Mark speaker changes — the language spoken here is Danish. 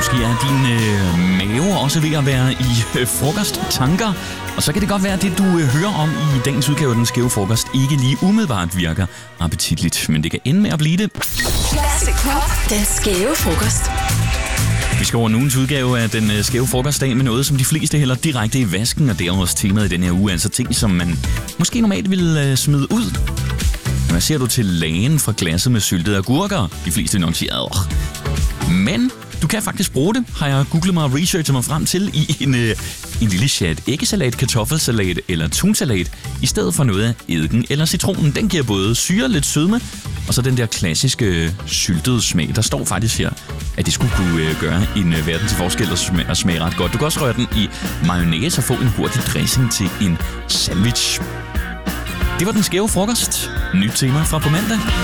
Speaker 1: Måske er din mave også ved at være i frokosttanker. Og så kan det godt være, at det, du hører om i dagens udgave af Den Skæve Frokost, ikke lige umiddelbart virker appetitligt. Men det kan ende med at blive det.
Speaker 2: Classic Pop. Den Skæve Frokost.
Speaker 1: Vi skal over ugens udgave af Den Skæve Frokostdag med noget, som de fleste hælder direkte i vasken. Og det er også temaet i den her uge. Altså ting, som man måske normalt ville smide ud. Hvad siger du til lagen fra glasset med syltede agurker? De fleste nok siger, men du kan faktisk bruge det, har jeg googlet mig og researchet mig frem til, i en lille chat æggesalat, kartoffelsalat eller tunsalat, i stedet for noget af eddike eller citronen. Den giver både syre, lidt sødme, og så den der klassiske syltede smag. Der står faktisk her, at det skulle kunne gøre en verden til forskel og smage ret godt. Du kan også røre den i mayonnaise og få en hurtig dressing til en sandwich. Det var Den Skæve Frokost. Nyt tema fra på mandag.